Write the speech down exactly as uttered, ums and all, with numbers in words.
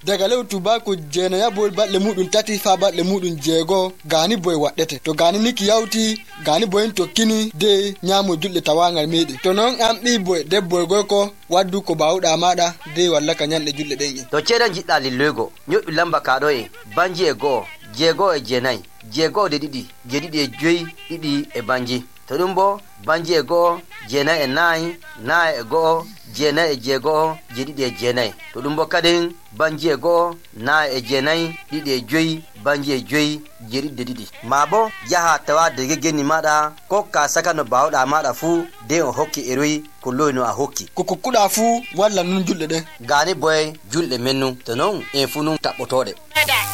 daga lewtu ba ko jeena yabol balle mudun tati fa balle mudun jeego gani boy waddete to gani niki yawti gani boyen to kini de nyaamo julle tawangal mede to non am bi boy debbo goy ko waddu ko bawda mada de walla ka nyande julle den to cedan jidda lillego nyobi lamba kado e banji e go jeego e jenai jeego de didi je didi e joyi didi e banji to dum bo banji e go jenai e nai nai e go jenai e jeego je didi e jenai to dum bo kadin banji e go nai e jenai didi e joyi banji e joyi je didi didi mabo yaha tawa de gegeni mada ko ka saka no bawda mada fu de o hokki eroi ko loyno a hokki ko kokkuda fu walla nun julle de gani boy julle mennu to non e fu nun tabbotode